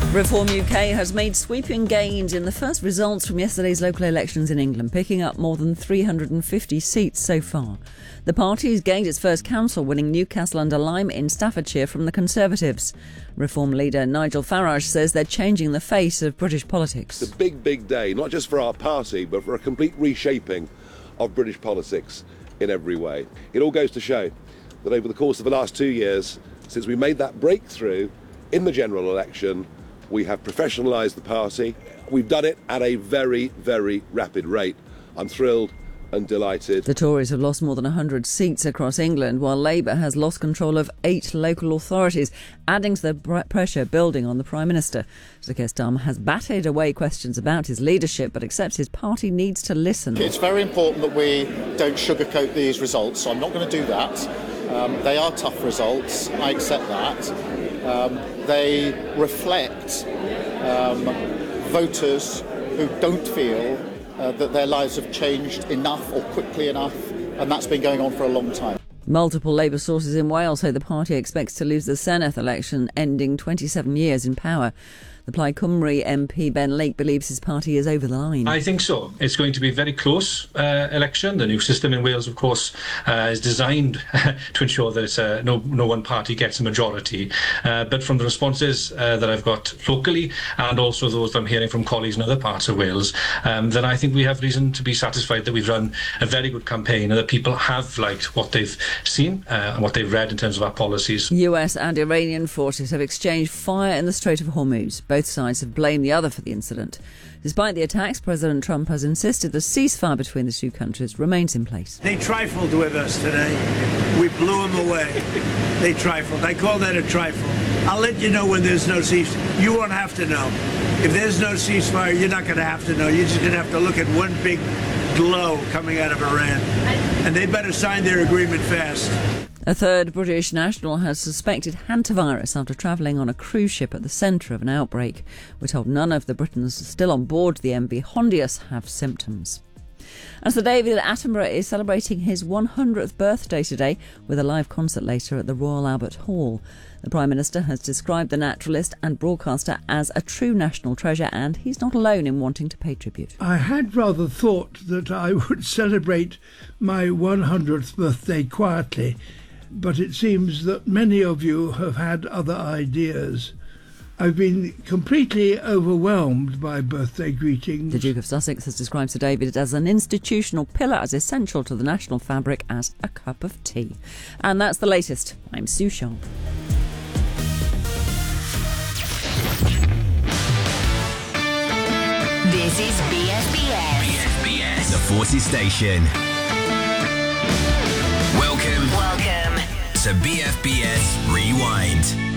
Reform UK has made sweeping gains in the first results from yesterday's local elections in England, picking up more than 350 seats so far. The party has gained its first council, winning Newcastle-under-Lyme in Staffordshire from the Conservatives. Reform leader Nigel Farage says they're changing the face of British politics. It's a big, big day, not just for our party, but for a complete reshaping of British politics in every way. It all goes to show that over the course of the last 2 years, since we made that breakthrough in the general election, we have professionalised the party. We've done it at a very, very rapid rate. I'm thrilled and delighted. The Tories have lost more than 100 seats across England, while Labour has lost control of 8 local authorities, adding to the pressure building on the Prime Minister. Sir Keir Starmer has batted away questions about his leadership, but accepts his party needs to listen. It's very important that we don't sugarcoat these results, so I'm not going to do that. They are tough results, I accept that. They reflect voters who don't feel that their lives have changed enough or quickly enough, and that's been going on for a long time. Multiple Labour sources in Wales say the party expects to lose the Senedd election, ending 27 years in power. The Plaid Cymru MP Ben Lake believes his party is over the line. I think so. It's going to be a very close election. The new system in Wales, of course, is designed to ensure that no one party gets a majority. But from the responses that I've got locally, and also those that I'm hearing from colleagues in other parts of Wales, then I think we have reason to be satisfied that we've run a very good campaign and that people have liked what they've seen and what they've read in terms of our policies. US and Iranian forces have exchanged fire in the Strait of Hormuz. Both sides have blamed the other for the incident. Despite the attacks, President Trump has insisted the ceasefire between the two countries remains in place. They trifled with us today. We blew them away. They trifled. I call that a trifle. I'll let you know when there's no ceasefire. You won't have to know. If there's no ceasefire, you're not going to have to know. You're just going to have to look at one big glow coming out of Iran. And they better sign their agreement fast. A third British national has suspected hantavirus after travelling on a cruise ship at the centre of an outbreak. We're told none of the Britons still on board the MV Hondius have symptoms. And Sir David Attenborough is celebrating his 100th birthday today with a live concert later at the Royal Albert Hall. The Prime Minister has described the naturalist and broadcaster as a true national treasure, and he's not alone in wanting to pay tribute. I had rather thought that I would celebrate my 100th birthday quietly, but it seems that many of you have had other ideas. I've been completely overwhelmed by birthday greetings. The Duke of Sussex has described Sir David as an institutional pillar, as essential to the national fabric as a cup of tea. And that's the latest. I'm Sue Sharp. This is BFBS. BFBS, the Forces Station. Welcome to BFBS Rewind.